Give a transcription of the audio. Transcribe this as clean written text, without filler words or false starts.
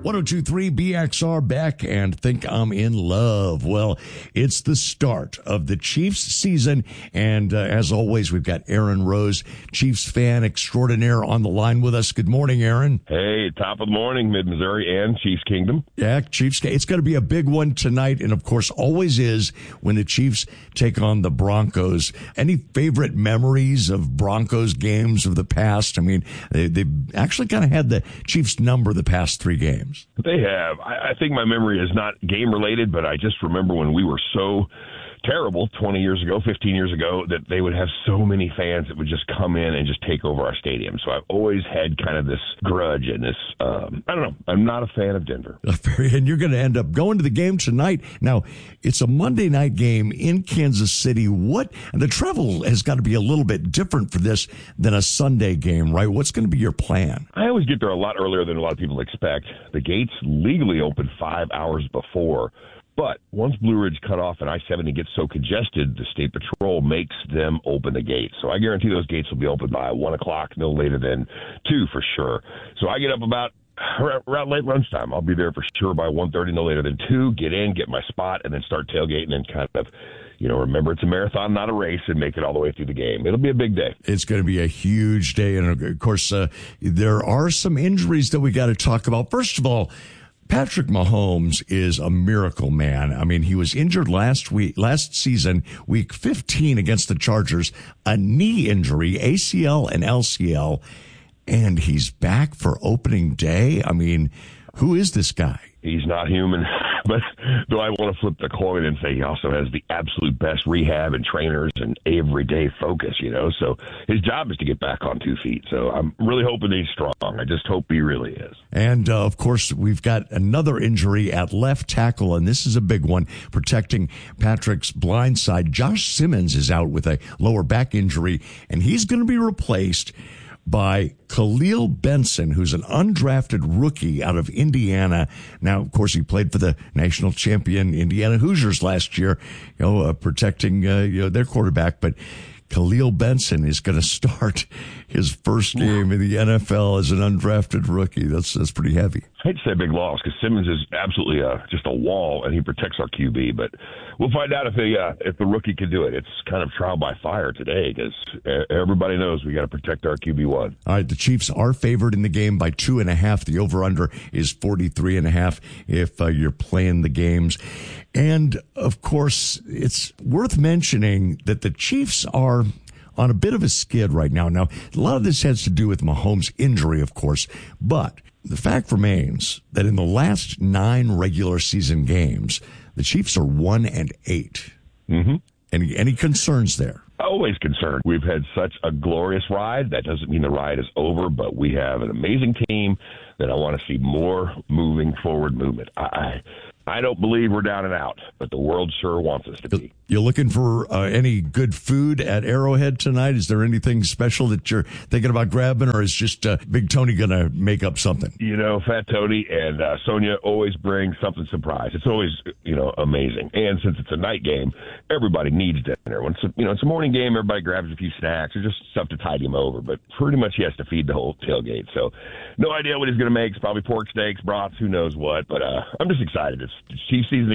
1023 BXR back and think I'm in love. Well, it's the start of the Chiefs season. And as always, we've got Aaron Rose, Chiefs fan extraordinaire, on the line with us. Good morning, Aaron. Hey, top of the morning, Mid-Missouri and Chiefs Kingdom. Yeah, Chiefs. It's going to be a big one tonight. And of course, always is when the Chiefs take on the Broncos. Any favorite memories of Broncos games of the past? I mean, they've actually kind of had the Chiefs number the past three games. They have. I think my memory is not game related, but I just remember when we were so terrible 20 years ago, 15 years ago, that they would have so many fans that would just come in and just take over our stadium. So I've always had kind of this grudge and this, I don't know, I'm not a fan of Denver. And you're going to end up going to the game tonight. Now, it's a Monday night game in Kansas City. The travel has got to be a little bit different for this than a Sunday game, right? What's going to be your plan? I always get there a lot earlier than a lot of people expect. The gates legally open 5 hours before. But once Blue Ridge cut off and I-70 gets so congested, the State Patrol makes them open the gates. So I guarantee those gates will be open by 1 o'clock, no later than 2 for sure. So I get up about around late lunchtime. I'll be there for sure by 1:30, no later than 2, get in, get my spot, and then start tailgating and kind of, remember it's a marathon, not a race, and make it all the way through the game. It'll be a big day. It's going to be a huge day. And of course, there are some injuries that we got to talk about. First of all, Patrick Mahomes is a miracle man. I mean, he was injured last season, week 15 against the Chargers, a knee injury, ACL and LCL, and he's back for opening day. I mean, who is this guy? He's not human. But though I want to flip the coin and say he also has the absolute best rehab and trainers and everyday focus, So his job is to get back on 2 feet. So I'm really hoping he's strong. I just hope he really is. And, of course, we've got another injury at left tackle, and this is a big one, protecting Patrick's blind side. Josh Simmons is out with a lower back injury, and he's going to be replaced by Khalil Benson, who's an undrafted rookie out of Indiana. Now, of course, he played for the national champion Indiana Hoosiers last year, protecting their quarterback. But Khalil Benson is going to start his first game in the NFL as an undrafted rookie. That's pretty heavy. I hate to say big loss because Simmons is absolutely just a wall, and he protects our QB. But we'll find out if the rookie can do it. It's kind of trial by fire today because everybody knows we got to protect our QB1. All right, the Chiefs are favored in the game by 2.5. The over/under is 43.5 if you're playing the games. And, of course, it's worth mentioning that the Chiefs are on a bit of a skid right now. Now, a lot of this has to do with Mahomes' injury, of course, but the fact remains that in the last 9 regular season games, the Chiefs are 1-8. Mm-hmm. Any concerns there? Always concerned. We've had such a glorious ride. That doesn't mean the ride is over, but we have an amazing team that I want to see more moving forward movement. I don't believe we're down and out, but the world sure wants us to be. You're looking for any good food at Arrowhead tonight? Is there anything special that you're thinking about grabbing, or is just Big Tony going to make up something? Fat Tony and Sonia always bring something surprise. It's always, amazing. And since it's a night game, everybody needs dinner. When it's a morning game, everybody grabs a few snacks or just stuff to tide him over. But pretty much he has to feed the whole tailgate. So no idea what he's going to make. It's probably pork steaks, brats, who knows what. But I'm just excited. It's Chiefs season